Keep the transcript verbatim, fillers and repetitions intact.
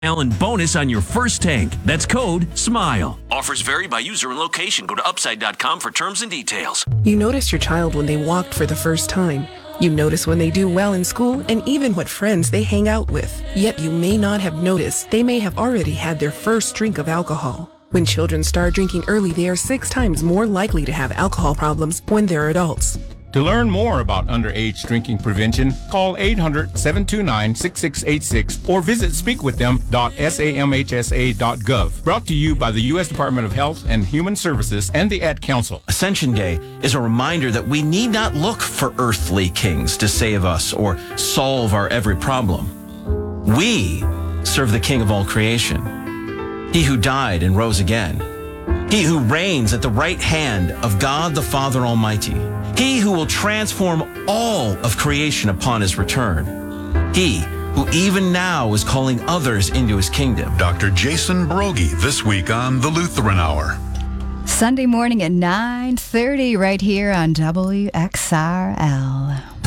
and bonus on your first tank. That's code SMILE. Offers vary by user and location. Go to upside dot com for terms and details. You notice your child when they walked for the first time. You notice when they do well in school and even what friends they hang out with. Yet you may not have noticed they may have already had their first drink of alcohol. When children start drinking early, they are six times more likely to have alcohol problems when they're adults. To learn more about underage drinking prevention, call eight hundred, seven two nine, six six eight six or visit speak with them dot samhsa dot gov. Brought to you by the U S Department of Health and Human Services and the Ad Council. Ascension Day is a reminder that we need not look for earthly kings to save us or solve our every problem. We serve the King of all creation, He who died and rose again, He who reigns at the right hand of God the Father Almighty, He who will transform all of creation upon His return, He who even now is calling others into His kingdom. Doctor Jason Broggi this week on the Lutheran Hour. Sunday morning at nine thirty right here on W X R L.